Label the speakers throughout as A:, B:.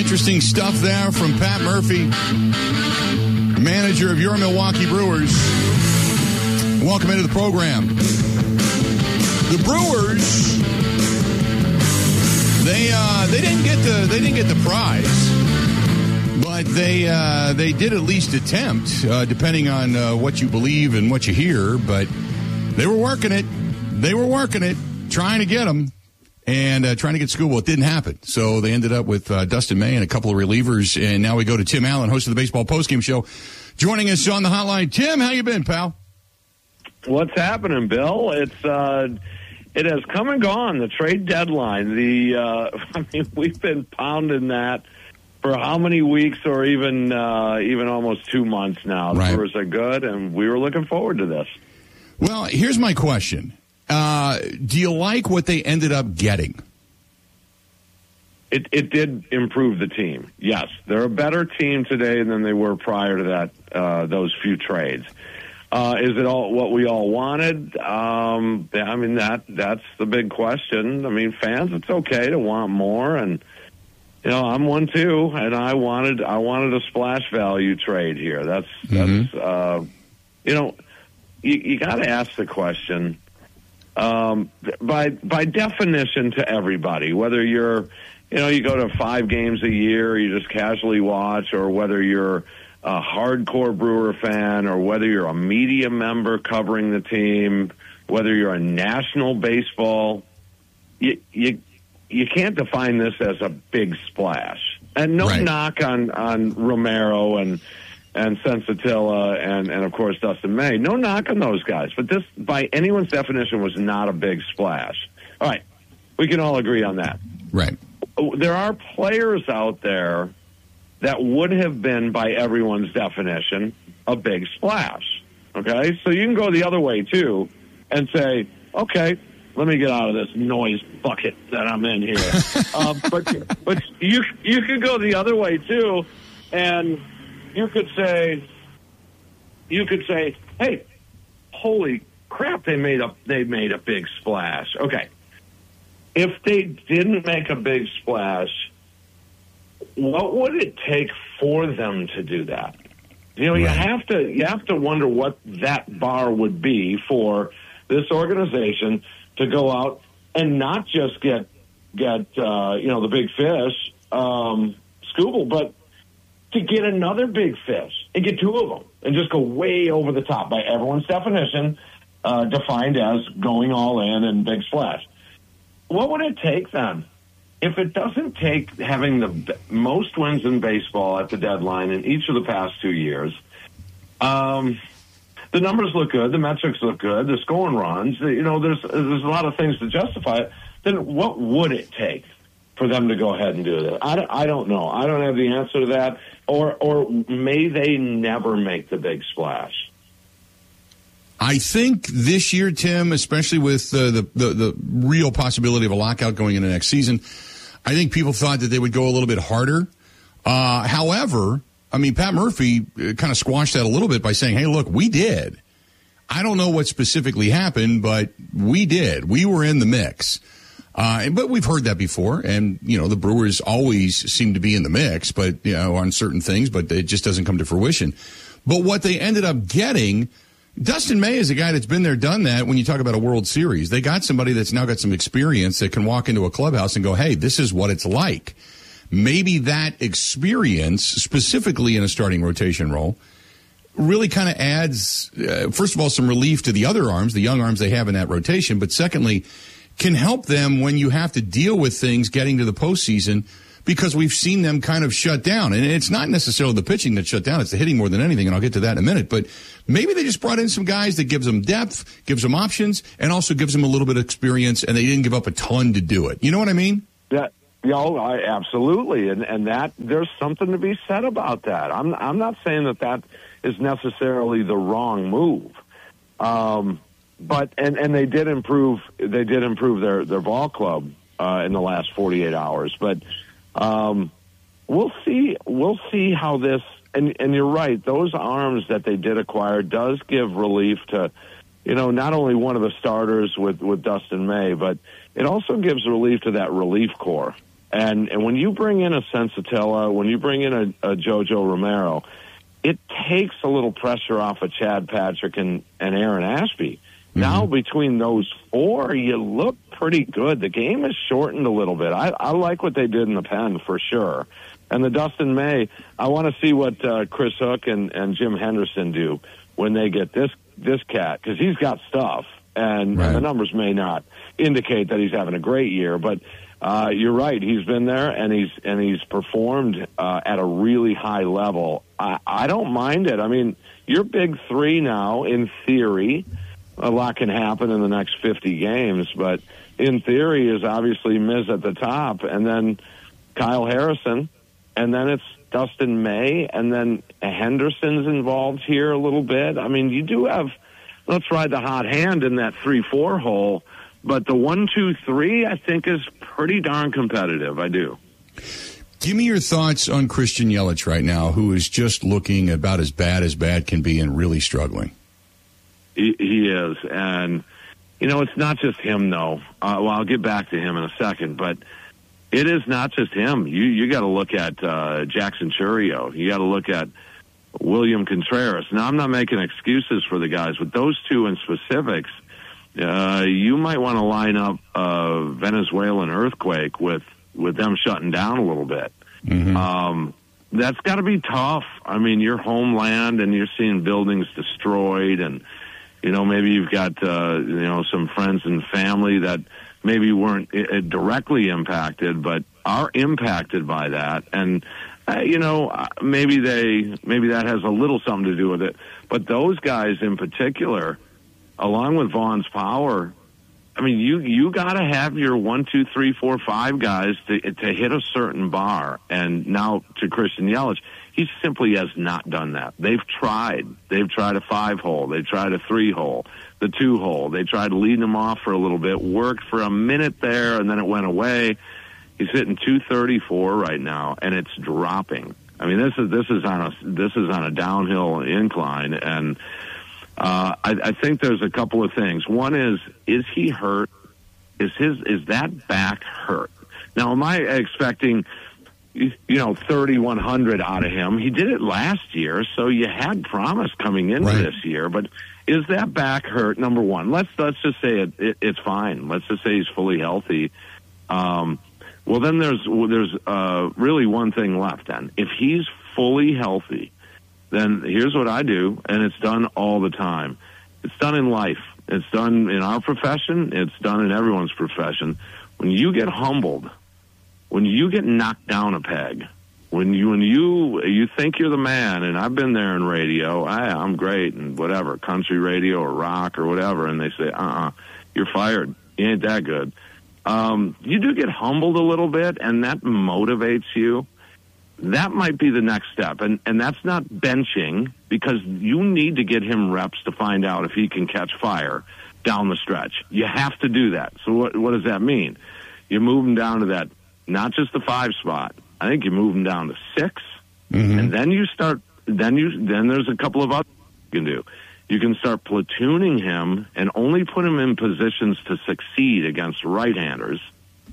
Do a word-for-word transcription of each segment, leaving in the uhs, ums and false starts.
A: Interesting stuff there from Pat Murphy, manager of your Milwaukee Brewers. Welcome into the program. The Brewers, they uh, they didn't get the they didn't get the prize, but they uh, they did at least attempt, uh, depending on uh, what you believe and what you hear. But they were working it, they were working it, trying to get them. And uh, trying to get Scooble. It didn't happen. So they ended up with uh, Dustin May and a couple of relievers. And now we go to Tim Allen, host of the Baseball Postgame Show, joining us on the hotline. Tim, how you been, pal?
B: What's happening, Bill? It's uh, it has come and gone. The trade deadline. The uh, I mean, we've been pounding that for how many weeks, or even uh, even almost two months now. The
A: right.
B: Brewers are good, and we were looking forward to this.
A: Well, here's my question. Uh, do you like what they ended up getting?
B: It it did improve the team. Yes, they're a better team today than they were prior to that. Uh, those few trades. Uh, is it all what we all wanted? Um, I mean that that's the big question. I mean, fans, it's okay to want more, and you know I'm one too. And I wanted I wanted a splash value trade here. That's
A: mm-hmm.
B: that's uh, you know you, you got to ask the question. Um, by by definition to everybody, whether you're, you know, you go to five games a year, or you just casually watch, or whether you're a hardcore Brewer fan, or whether you're a media member covering the team, whether you're a national baseball, you you you can't define this as a big splash. And no
A: right.
B: knock on on Romero and. and Sensatilla, and, and, of course, Dustin May. No knock on those guys. But this, by anyone's definition, was not a big splash. All right. We can all agree on that.
A: Right.
B: There are players out there that would have been, by everyone's definition, a big splash. Okay? So you can go the other way, too, and say, okay, let me get out of this noise bucket that I'm in here. uh, but but you you could go the other way, too, and... You could say, you could say, hey, holy crap, they made a they made a big splash. Okay, if they didn't make a big splash, what would it take for them to do that? You know, right. you have to you have to wonder what that bar would be for this organization to go out and not just get get uh, you know the big fish, um, Scooble, but to get another big fish and get two of them and just go way over the top by everyone's definition, uh, defined as going all in and big splash. What would it take then? If it doesn't take having the most wins in baseball at the deadline in each of the past two years, um, the numbers look good, the metrics look good, the scoring runs, you know, there's there's a lot of things to justify it. Then what would it take for them to go ahead and do that? I don't, I don't know. I don't have the answer to that. Or or may they never make the big splash?
A: I think this year, Tim, especially with uh, the, the the real possibility of a lockout going into next season, I think people thought that they would go a little bit harder. Uh, however, I mean, Pat Murphy kind of squashed that a little bit by saying, hey, look, we did. I don't know what specifically happened, but we did. We were in the mix. Uh, but we've heard that before, and, you know, the Brewers always seem to be in the mix, but, you know, on certain things, but it just doesn't come to fruition. But what they ended up getting, Dustin May is a guy that's been there, done that when you talk about a World Series. They got somebody that's now got some experience that can walk into a clubhouse and go, hey, this is what it's like. Maybe that experience, specifically in a starting rotation role, really kind of adds, uh, first of all, some relief to the other arms, the young arms they have in that rotation, but secondly, can help them when you have to deal with things getting to the postseason, because we've seen them kind of shut down. And it's not necessarily the pitching that shut down, it's the hitting more than anything, and I'll get to that in a minute. But maybe they just brought in some guys that gives them depth, gives them options, and also gives them a little bit of experience, and they didn't give up a ton to do it. You know what I mean?
B: Yeah, you know, I, absolutely. And, and that there's something to be said about that. I'm, I'm not saying that that is necessarily the wrong move. Um But and, and they did improve. They did improve their, their ball club uh, in the last forty-eight hours. But um, we'll see. We'll see how this. And, and you're right. Those arms that they did acquire does give relief to, you know, not only one of the starters with, with Dustin May, but it also gives relief to that relief core. And and when you bring in a Sensatella, when you bring in a, a JoJo Romero, it takes a little pressure off of Chad Patrick and, and Aaron Ashby. Mm-hmm. Now, between those four, you look pretty good. The game is shortened a little bit. I, I like what they did in the pen for sure. And the Dustin May, I want to see what uh, Chris Hook and, and Jim Henderson do when they get this this cat, because he's got stuff, and, right. and the numbers may not indicate that he's having a great year, but uh, you're right. He's been there, and he's and he's performed uh, at a really high level. I, I don't mind it. I mean, you're big three now, in theory. A lot can happen in the next fifty games, but in theory is obviously Miz at the top, and then Kyle Harrison, and then it's Dustin May, and then Henderson's involved here a little bit. I mean, you do have, let's ride the hot hand in that three four hole, but the one two three, I think, is pretty darn competitive. I do.
A: Give me your thoughts on Christian Yelich right now, who is just looking about as bad as bad can be and really struggling.
B: He, he is, and, you know, it's not just him, though. Uh, well, I'll get back to him in a second, but it is not just him. You you got to look at uh, Jackson Chourio. You got to look at William Contreras. Now, I'm not making excuses for the guys, but those two in specifics, uh, you might want to line up a Venezuelan earthquake with, with them shutting down a little bit. Mm-hmm. Um, that's got to be tough. I mean, your homeland, and you're seeing buildings destroyed, and you know, maybe you've got, uh, you know, some friends and family that maybe weren't uh, directly impacted, but are impacted by that. And, uh, you know, maybe they, maybe that has a little something to do with it. But those guys in particular, along with Vaughn's Power, I mean, you, you got to have your one, two, three, four, five guys to, to hit a certain bar. And now to Christian Yelich, he simply has not done that. They've tried. They've tried a five-hole. They've tried a three-hole, the two-hole. They tried leading him off for a little bit, worked for a minute there, and then it went away. He's hitting two thirty-four right now, and it's dropping. I mean, this is this is on a this is on a downhill incline, and uh, I, I think there's a couple of things. One is, is he hurt? Is his is that back hurt? Now, am I expecting, you know, thirty-one hundred out of him? He did it last year, so you had promise coming into right. this year. But is that back hurt? Number one, let's let's just say it, it, it's fine. Let's just say he's fully healthy. Um, well, then there's there's uh, really one thing left. Then, if he's fully healthy, then here's what I do, and it's done all the time. It's done in life. It's done in our profession. It's done in everyone's profession. When you get humbled, when you get knocked down a peg, when you when you you think you're the man, and I've been there in radio, I, I'm great, and whatever, country radio or rock or whatever, and they say, uh-uh, you're fired. You ain't that good. Um, you do get humbled a little bit, and that motivates you. That might be the next step, and, and that's not benching, because you need to get him reps to find out if he can catch fire down the stretch. You have to do that. So what, what does that mean? You move him down to that, not just the five spot. I think you move him down to six, mm-hmm. and then you start. Then you then there's a couple of other things you can do. You can start platooning him and only put him in positions to succeed against right-handers.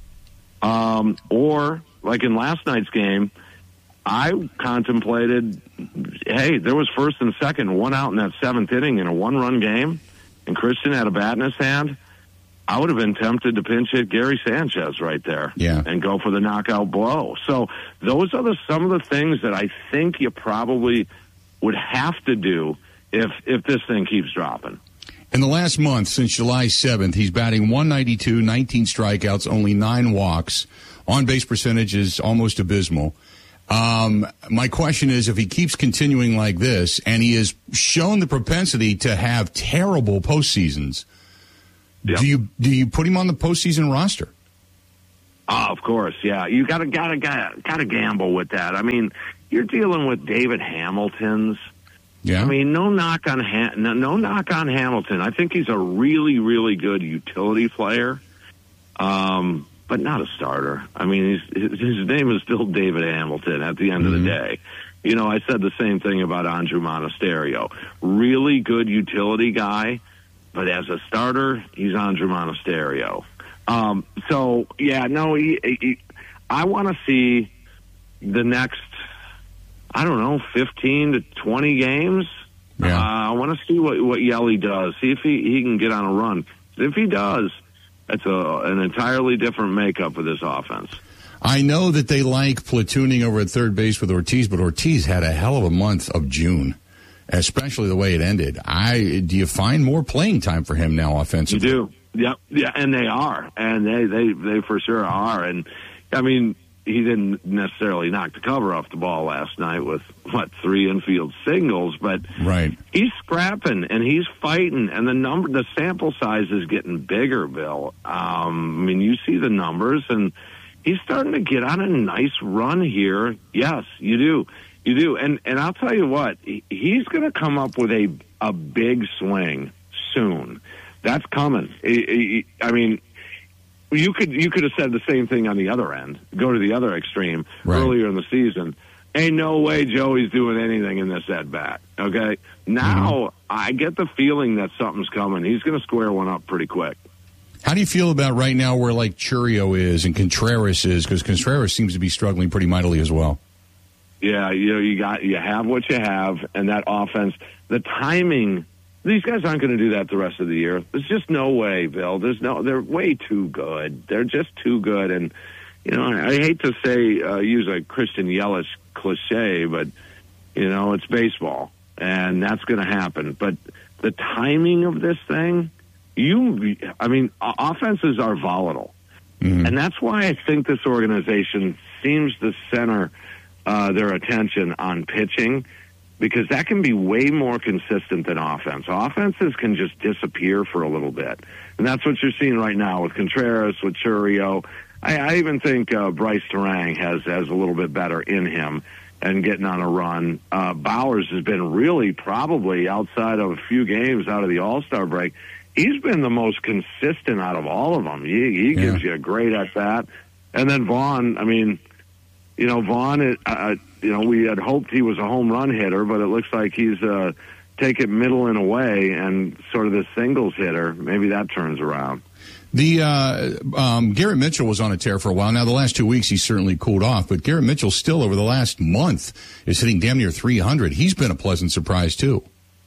B: Um, or like in last night's game, I contemplated, hey, there was first and second, one out in that seventh inning in a one-run game, and Christian had a bat in his hand. I would have been tempted to pinch hit Gary Sanchez right there
A: yeah.
B: and go for the knockout blow. So those are the, some of the things that I think you probably would have to do if if this thing keeps dropping.
A: In the last month, since July seventh, he's batting one ninety-two, nineteen strikeouts, only nine walks. On-base percentage is almost abysmal. Um, my question is, if he keeps continuing like this, and he has shown the propensity to have terrible postseasons, yep. do you do you put him on the postseason roster?
B: Oh, of course, yeah. You gotta gotta gotta gotta gamble with that. I mean, you're dealing with David Hamilton's.
A: Yeah.
B: I mean, no knock on ha- no, no knock on Hamilton. I think he's a really, really good utility player, um, but not a starter. I mean, he's, his, his name is still David Hamilton at the end mm-hmm. of the day. You know, I said the same thing about Andrew Monasterio. Really good utility guy, but as a starter, he's Andrew Monasterio. Um, so, yeah, no, he, he, I want to see the next, I don't know, fifteen to twenty games.
A: Yeah.
B: Uh, I want to see what, what Yelly does. See if he, he can get on a run. If he does, it's a, an entirely different makeup of this offense.
A: I know that they like platooning over at third base with Ortiz, but Ortiz had a hell of a month of June, especially the way it ended. I do you find more playing time for him now offensively?
B: You do. Yeah, yeah, and they are. And they, they, they for sure are. And, I mean, he didn't necessarily knock the cover off the ball last night with, what, three infield singles, but
A: right.
B: he's scrapping and he's fighting, and the number, the sample size is getting bigger, Bill. Um, I mean, you see the numbers, and he's starting to get on a nice run here. Yes, you do. You do. And and I'll tell you what, he, he's going to come up with a, a big swing soon. That's coming. He, he, I mean, You could you could have said the same thing on the other end. Go to the other extreme
A: right. earlier
B: in the season. Ain't no way Joey's doing anything in this at bat. Okay, now mm-hmm. I get the feeling that something's coming. He's going to square one up pretty quick.
A: How do you feel about right now where like Chourio is and Contreras is? Because Contreras seems to be struggling pretty mightily as well.
B: Yeah, you know you got you have what you have, and that offense, the timing. These guys aren't going to do that the rest of the year. There's just no way, Bill. There's no. They're way too good. They're just too good. And you know, I, I hate to say uh, use a Christian Yelich cliche, but you know, it's baseball, and that's going to happen. But the timing of this thing, you, I mean, offenses are volatile, mm-hmm. and that's why I think this organization seems to center uh, their attention on pitching. Because that can be way more consistent than offense. Offenses can just disappear for a little bit. And that's what you're seeing right now with Contreras, with Chourio. I, I even think uh, Bryce Terang has, has a little bit better in him and getting on a run. Uh, Bowers has been really probably outside of a few games out of the All-Star break. He's been the most consistent out of all of them. He, he
A: yeah.
B: gives you a great at-bat. And then Vaughn, I mean, you know, Vaughn, uh, you know, we had hoped he was a home run hitter, but it looks like he's uh, take it middle and away and sort of the singles hitter. Maybe that turns around.
A: The uh, um, Garrett Mitchell was on a tear for a while. Now, the last two weeks, he's certainly cooled off, but Garrett Mitchell still over the last month is hitting damn near three hundred. He's been a pleasant surprise, too.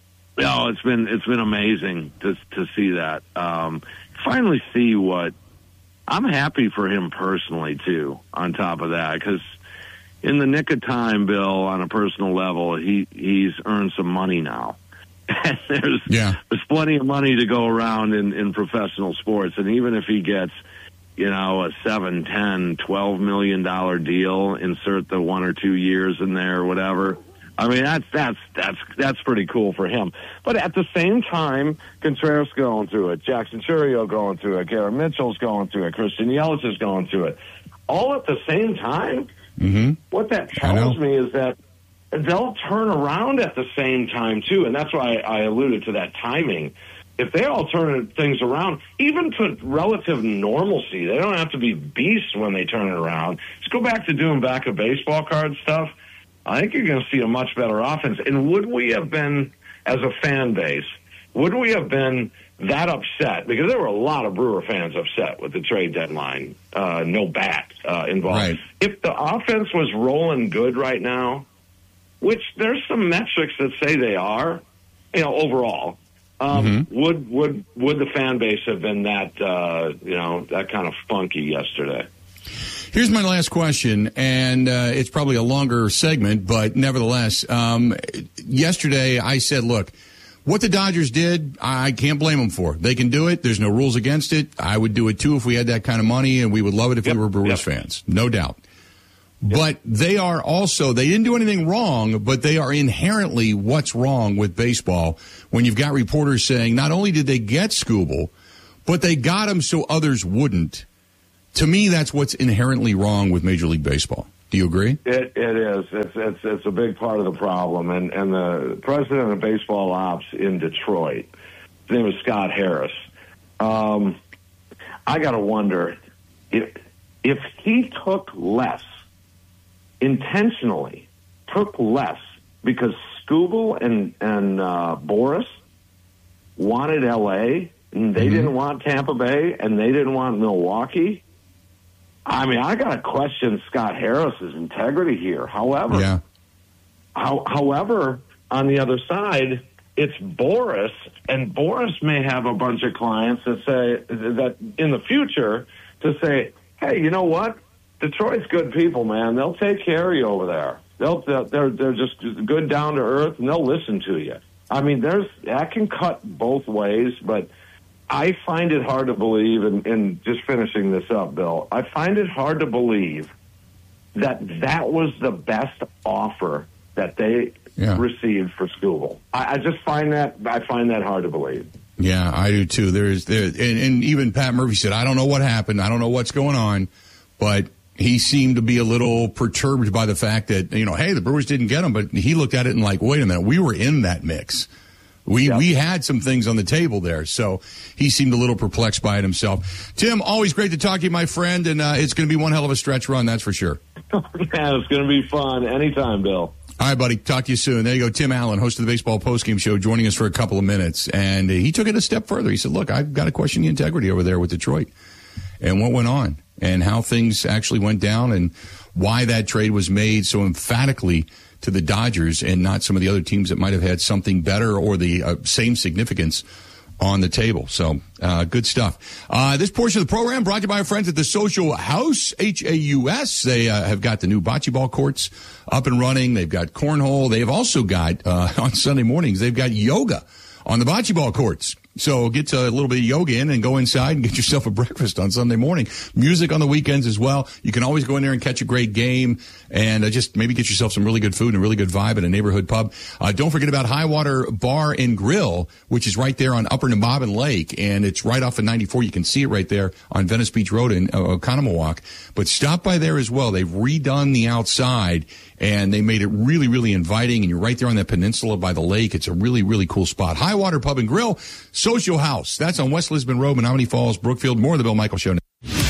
B: No, it's been it's been amazing to to see that. Um, finally see what I'm happy for him personally, too, on top of that, because in the nick of time, Bill, on a personal level, he, he's earned some money now. And there's
A: yeah.
B: there's plenty of money to go around in, in professional sports. And even if he gets, you know, a seven, ten, twelve million dollar deal, insert the one or two years in there or whatever, I mean, that's that's that's that's pretty cool for him. But at the same time, Contreras going through it, Jackson Chourio going through it, Garrett Mitchell's going through it, Christian Yelich is going through it. All at the same time?
A: Mm-hmm.
B: What that tells me is that they'll turn around at the same time, too. And that's why I alluded to that timing. If they all turn things around, even to relative normalcy, they don't have to be beasts when they turn it around. Just go back to doing back of baseball card stuff. I think you're going to see a much better offense. And would we have been, as a fan base, would we have been that upset? Because there were a lot of Brewer fans upset with the trade deadline. Uh, no bat uh, involved.
A: Right.
B: If the offense was rolling good right now, which there's some metrics that say they are, you know, overall, um, mm-hmm. would would would the fan base have been that uh, you know that kind of funky yesterday?
A: Here's my last question, and uh, it's probably a longer segment, but nevertheless, um, yesterday I said, look, what the Dodgers did, I can't blame them for. They can do it. There's no rules against it. I would do it, too, if we had that kind of money, and we would love it if yep. we were Brewers yep. fans. No doubt. Yep. But they are also, they didn't do anything wrong, but they are inherently what's wrong with baseball when you've got reporters saying not only did they get Skubal, but they got him so others wouldn't. To me, that's what's inherently wrong with Major League Baseball. Do you agree?
B: It, it is. It's, it's it's a big part of the problem. And, and the president of baseball ops in Detroit, his name is Scott Harris. Um, I got to wonder if if he took less, intentionally took less, because Skubal and, and uh, Boris wanted L A, and they mm-hmm. didn't want Tampa Bay, and they didn't want Milwaukee, I mean, I got to question Scott Harris's integrity here. However,
A: yeah.
B: how, however, on the other side, it's Boris, and Boris may have a bunch of clients that say that in the future to say, hey, you know what? Detroit's good people, man. They'll take care of you over there. They'll they're they're just good, down to earth, and they'll listen to you. I mean, there's that can cut both ways, but I find it hard to believe, and, and just finishing this up, Bill, I find it hard to believe that that was the best offer that they yeah. received for Skubal. I, I just find that I find that hard to believe.
A: Yeah, I do too. There's there, and, and even Pat Murphy said, I don't know what happened. I don't know what's going on, but he seemed to be a little perturbed by the fact that, you know, hey, the Brewers didn't get him, but he looked at it and like, wait a minute, we were in that mix. We yep. we had some things on the table there, so he seemed a little perplexed by it himself. Tim, always great to talk to you, my friend, and uh, it's going to be one hell of a stretch run, that's for sure.
B: Man, it's going to be fun. Anytime, Bill.
A: All right, buddy. Talk to you soon. There you go. Tim Allen, host of the Baseball Postgame Show, joining us for a couple of minutes. And he took it a step further. He said, look, I've got to question the integrity over there with Detroit and what went on and how things actually went down and why that trade was made so emphatically to the Dodgers and not some of the other teams that might have had something better or the uh, same significance on the table. So, uh, good stuff. Uh, this portion of the program brought to you by our friends at the Social House, H A U S. They uh, have got the new bocce ball courts up and running. They've got cornhole. They've also got, uh, on Sunday mornings, they've got yoga on the bocce ball courts. So get a little bit of yoga in and go inside and get yourself a breakfast on Sunday morning. Music on the weekends as well. You can always go in there and catch a great game and uh, just maybe get yourself some really good food and a really good vibe at a neighborhood pub. Uh, don't forget about Highwater Bar and Grill, which is right there on Upper Nemaben Lake, and it's right off of ninety-four. You can see it right there on Venice Beach Road in uh, Oconomowoc. But stop by there as well. They've redone the outside, and they made it really, really inviting, and you're right there on that peninsula by the lake. It's a really, really cool spot. Highwater Pub and Grill, Social House. That's on West Lisbon Road, Menominee Falls, Brookfield. More of the Bill Michaels Show.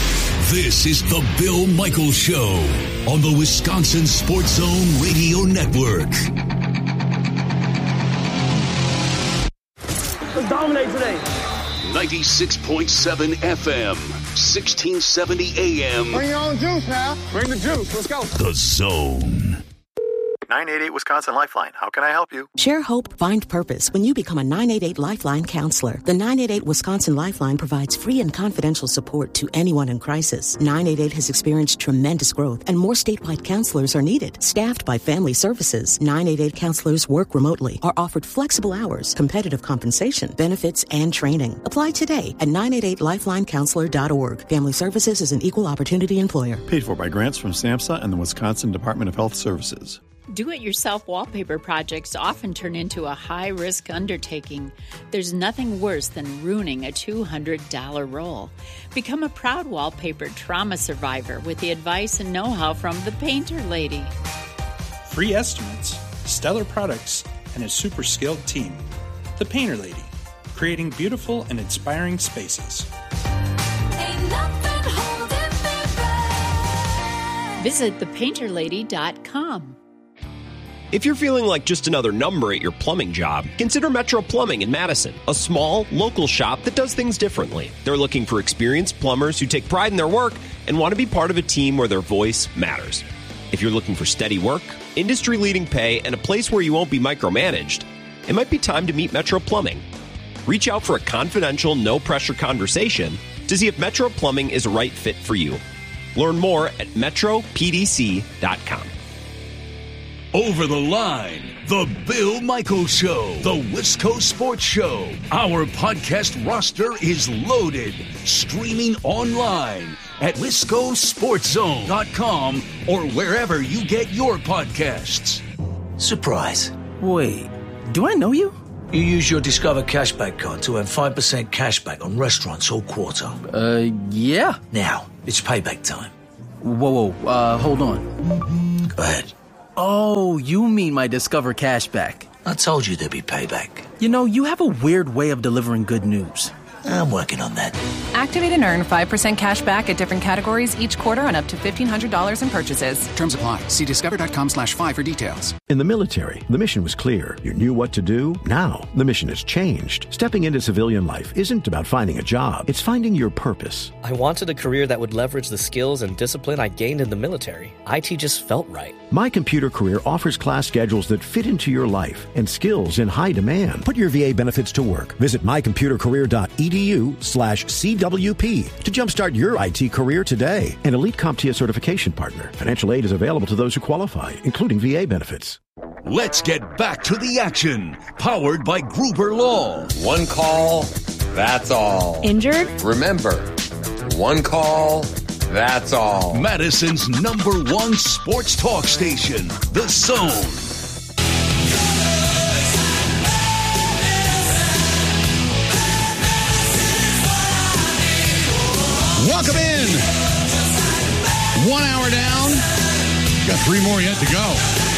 C: This is the Bill Michaels Show on the Wisconsin Sports Zone Radio Network.
D: Let's dominate today.
C: ninety-six point seven F M, sixteen seventy A M.
D: Bring your own juice now. Bring the juice. Let's go.
C: The Zone.
E: nine eight eight Wisconsin Lifeline. How can I help you?
F: Share hope, find purpose when you become a nine eight eight Lifeline counselor. The nine eight eight Wisconsin Lifeline provides free and confidential support to anyone in crisis. nine eight eight has experienced tremendous growth, and more statewide counselors are needed. Staffed by Family Services, nine eight eight counselors work remotely, are offered flexible hours, competitive compensation, benefits, and training. Apply today at nine eight eight lifeline counselor dot org. Family Services is an equal opportunity employer.
G: Paid for by grants from SAMHSA and the Wisconsin Department of Health Services.
H: Do-it-yourself wallpaper projects often turn into a high-risk undertaking. There's nothing worse than ruining a two hundred dollars roll. Become a proud wallpaper trauma survivor with the advice and know-how from the Painter Lady.
I: Free estimates, stellar products, and a super skilled team. The Painter Lady, creating beautiful and inspiring spaces.
H: Ain't nothing holding me back. Visit the painter lady dot com.
J: If you're feeling like just another number at your plumbing job, consider Metro Plumbing in Madison, a small, local shop that does things differently. They're looking for experienced plumbers who take pride in their work and want to be part of a team where their voice matters. If you're looking for steady work, industry-leading pay, and a place where you won't be micromanaged, it might be time to meet Metro Plumbing. Reach out for a confidential, no-pressure conversation to see if Metro Plumbing is a right fit for you. Learn more at metro p d c dot com.
C: Over the Line, The Bill Michaels Show, The Wisco Sports Show. Our podcast roster is loaded. Streaming online at wisco sports zone dot com or wherever you get your podcasts.
K: Surprise.
L: Wait, do I know you?
K: You use your Discover Cashback card to earn five percent cashback on restaurants all quarter.
L: Uh, yeah.
K: Now, it's payback time.
L: Whoa, whoa, uh, hold on.
K: Go ahead.
L: Oh, you mean my Discover Cashback.
K: I told you there'd be payback.
L: You know, you have a weird way of delivering good news.
K: I'm working on that.
M: Activate and earn five percent cash back at different categories each quarter on up to fifteen hundred dollars in purchases.
N: Terms apply. See discover.com slash five for details.
O: In the military, the mission was clear. You knew what to do. Now, the mission has changed. Stepping into civilian life isn't about finding a job. It's finding your purpose.
P: I wanted a career that would leverage the skills and discipline I gained in the military. I T just felt right.
O: My Computer Career offers class schedules that fit into your life and skills in high demand. Put your V A benefits to work. Visit mycomputercareer.edu slash CWP to jumpstart your I T career today. An Elite CompTIA certification partner. Financial aid is available to those who qualify, including V A benefits.
C: Let's get back to the action. Powered by Gruber Law.
Q: One call, that's all.
R: Injured?
Q: Remember, one call, that's all.
C: Madison's number one sports talk station, The Zone.
A: Welcome in. One hour down. Got three more yet to go.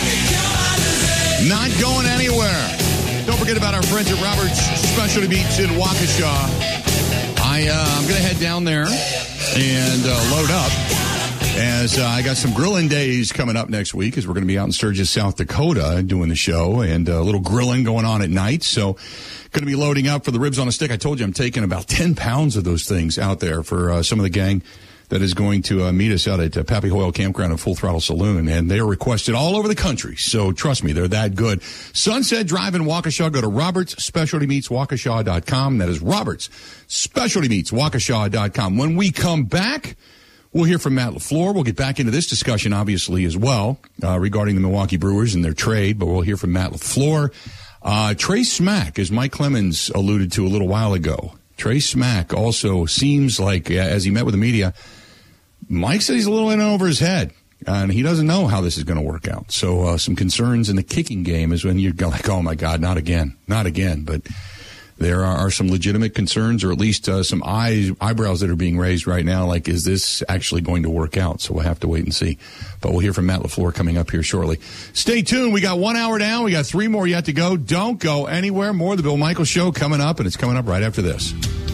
A: Not going anywhere. Don't forget about our friends at Robert's Specialty Meats in Waukesha. I, uh, I'm going to head down there and uh, load up as uh, I got some grilling days coming up next week as we're going to be out in Sturgis, South Dakota doing the show and a little grilling going on at night. So going to be loading up for the ribs on a stick. I told you I'm taking about ten pounds of those things out there for uh, some of the gang that is going to uh, meet us out at uh, Pappy Hoyle Campground and Full Throttle Saloon. And they are requested all over the country. So trust me, they're that good. Sunset Drive in Waukesha. Go to Roberts Specialty Meats Waukesha dot com. That is Roberts Specialty Meats Waukesha dot com. When we come back, we'll hear from Matt LaFleur. We'll get back into this discussion, obviously, as well, uh, regarding the Milwaukee Brewers and their trade. But we'll hear from Matt LaFleur. Uh, Trey Smack, as Mike Clemens alluded to a little while ago. Trey Smack also seems like, uh, as he met with the media, Mike said he's a little in over his head, and he doesn't know how this is going to work out. So uh, some concerns in the kicking game is when you're like, oh, my God, not again, not again. But there are, are some legitimate concerns, or at least uh, some eyes, eyebrows that are being raised right now, like, is this actually going to work out? So we'll have to wait and see. But we'll hear from Matt LaFleur coming up here shortly. Stay tuned. We got one hour down. We got three more yet to go. Don't go anywhere. More of the Bill Michaels Show coming up, and it's coming up right after this.